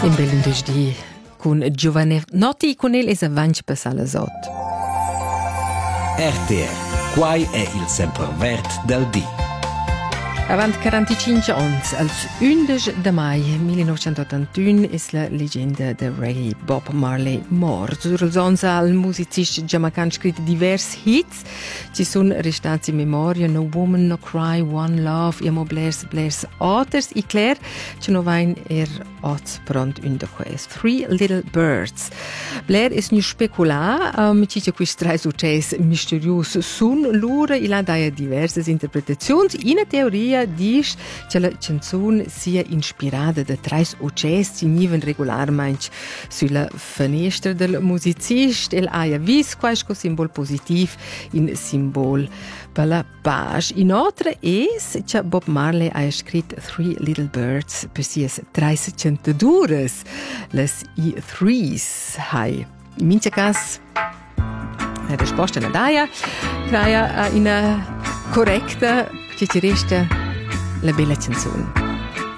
In bell'industria con Giovanotti con el es avanti per la sot. RTR, quai è il sempervert del dì. Avant 45 ans, als 11 de mai 1981 is la legenda de reggae Bob Marley mort. Sur els ons al musicist jamaican scrit divers hits, ci sun restati in memoria No Woman, No Cry, One Love, Emo Blairs Otters, i Claire, ci no vain ot pront un de quest. Three Little Birds. Blair is nu specula, ci quis trai succes misterius sun lura, il ha daia diverses interpretazions, in teoria dice che la canzone sia ispirata da tre uccessi che venivano regolarmente sulla finestra del musicista e ha visto questo simbolo positivo in simbolo per la pace. Inoltre è che Bob Marley ha scritto Three Little Birds per sia tre cantadures, les i-threes. In mince caso la risposta è daia, traia una corretta, che ci resta la bella canzone.